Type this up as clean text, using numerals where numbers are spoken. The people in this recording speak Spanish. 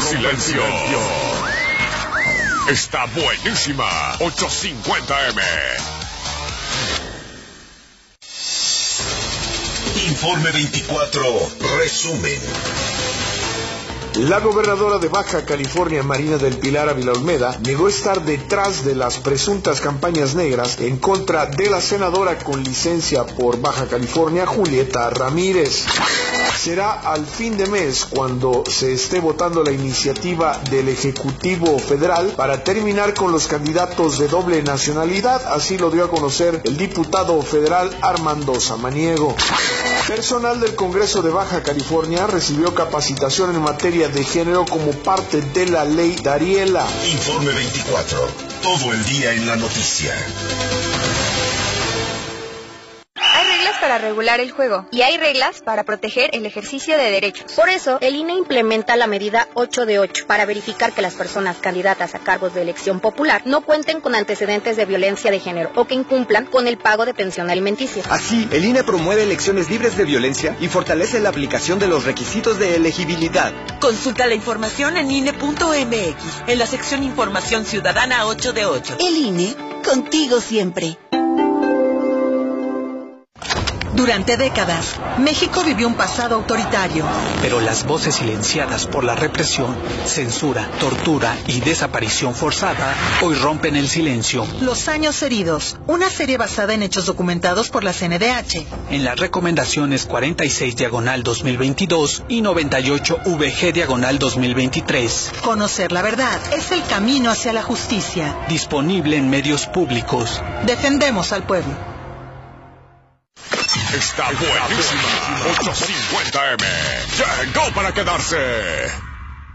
silencio. Está buenísima. 850M. Informe 24, resumen. La gobernadora de Baja California, Marina del Pilar Ávila Olmeda, negó estar detrás de las presuntas campañas negras en contra de la senadora con licencia por Baja California, Julieta Ramírez. Será al fin de mes cuando se esté votando la iniciativa del Ejecutivo Federal para terminar con los candidatos de doble nacionalidad, así lo dio a conocer el diputado federal Armando Samaniego. Personal del Congreso de Baja California recibió capacitación en materia de género como parte de la ley Dariela. Informe 24, todo el día en la noticia. Hay reglas para regular el juego y hay reglas para proteger el ejercicio de derechos. Por eso, el INE implementa la medida 8 de 8 para verificar que las personas candidatas a cargos de elección popular no cuenten con antecedentes de violencia de género o que incumplan con el pago de pensión alimenticia. Así, el INE promueve elecciones libres de violencia y fortalece la aplicación de los requisitos de elegibilidad. Consulta la información en INE.mx, en la sección Información Ciudadana 8 de 8. El INE, contigo siempre. Durante décadas, México vivió un pasado autoritario. Pero las voces silenciadas por la represión, censura, tortura y desaparición forzada hoy rompen el silencio. Los años heridos, una serie basada en hechos documentados por la CNDH. En las recomendaciones 46/2022 y 98/VG/2023. Conocer la verdad es el camino hacia la justicia. Disponible en medios públicos. Defendemos al pueblo. Está buenísima. 850M. Llegó para quedarse.